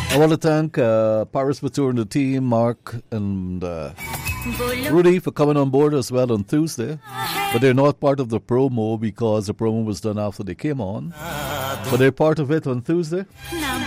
I want to thank Paris Batur and the team, Mark and Rudy for coming on board as well on Tuesday. But they're not part of the promo because the promo was done after they came on. But they're part of it on Tuesday.